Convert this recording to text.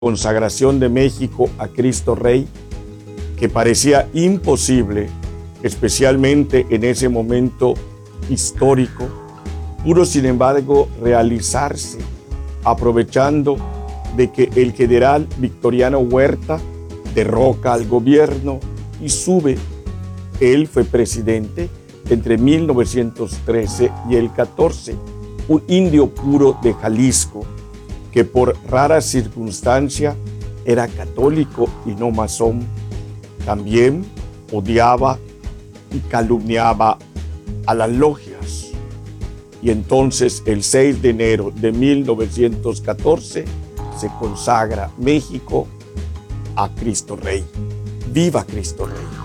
consagración de México a Cristo Rey, que parecía imposible, especialmente en ese momento histórico, pudo sin embargo realizarse, aprovechando de que el general Victoriano Huerta derroca al gobierno y sube. Él fue presidente entre 1913 y el 14, un indio puro de Jalisco, que por rara circunstancia era católico y no masón. También odiaba y calumniaba a las logias. Y entonces el 6 de enero de 1914 se consagra México a Cristo Rey. ¡Viva Cristo Rey!